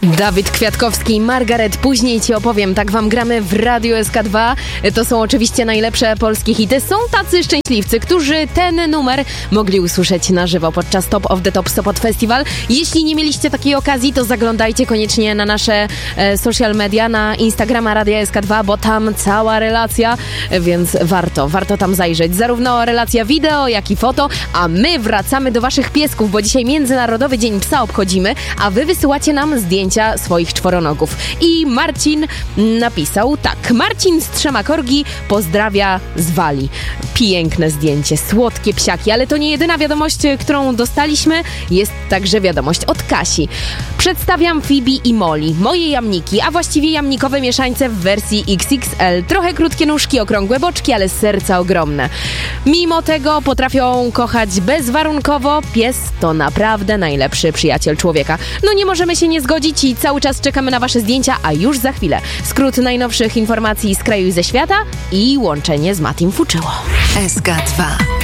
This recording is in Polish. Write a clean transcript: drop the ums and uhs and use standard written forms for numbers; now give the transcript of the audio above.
Dawid Kwiatkowski, Margaret, później ci opowiem, tak wam gramy w Radiu SK2. To są oczywiście najlepsze polskie hity. Są tacy szczęśliwcy, którzy ten numer mogli usłyszeć na żywo podczas Top of the Top Sopot Festival. Jeśli nie mieliście takiej okazji, to zaglądajcie koniecznie na nasze social media, na Instagrama Radia SK2, bo tam cała relacja, więc warto tam zajrzeć. Zarówno relacja wideo, jak i foto, a my wracamy do waszych piesków, bo dzisiaj Międzynarodowy Dzień Psa obchodzimy, a wy wysyłacie nam zdjęcia swoich czworonogów. I Marcin napisał tak. Marcin z 3 korgi pozdrawia z Walii. Piękne zdjęcie, słodkie psiaki, ale to nie jedyna wiadomość, którą dostaliśmy. Jest także wiadomość od Kasi. Przedstawiam Phoebe i Molly, moje jamniki, a właściwie jamnikowe mieszańce w wersji XXL. Trochę krótkie nóżki, okrągłe boczki, ale serca ogromne. Mimo tego potrafią kochać bezwarunkowo. Pies to naprawdę najlepszy przyjaciel człowieka. No nie możemy się nie zgodzić i cały czas czekamy na wasze zdjęcia, a już za chwilę skrót najnowszych informacji z kraju i ze świata i łączenie z Matim Fuczyło. SK2